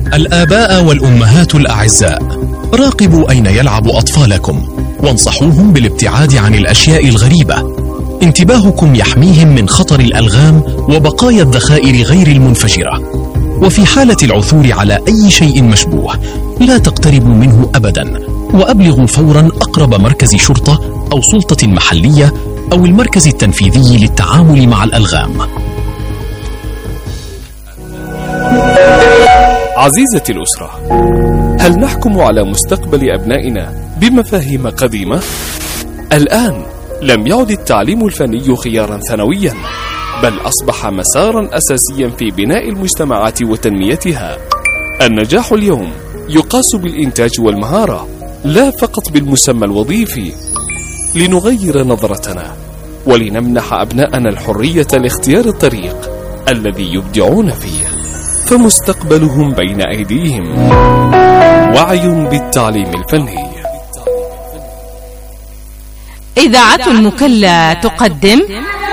الآباء والأمهات الأعزاء، راقبوا أين يلعب أطفالكم وانصحوهم بالابتعاد عن الأشياء الغريبة. انتباهكم يحميهم من خطر الألغام وبقايا الذخائر غير المنفجرة. وفي حالة العثور على أي شيء مشبوه لا تقتربوا منه أبدا، وأبلغوا فورا أقرب مركز شرطة أو سلطة محلية أو المركز التنفيذي للتعامل مع الألغام. عزيزتي الأسرة، هل نحكم على مستقبل أبنائنا بمفاهيم قديمة؟ الآن لم يعد التعليم الفني خيارا ثانويا، بل أصبح مسارا أساسيا في بناء المجتمعات وتنميتها. النجاح اليوم يقاس بالإنتاج والمهارة، لا فقط بالمسمى الوظيفي. لنغير نظرتنا ولنمنح أبناءنا الحرية لاختيار الطريق الذي يبدعون فيه، فمستقبلهم بين أيديهم. وعي بالتعليم الفني. إذاعة المكلا تقدم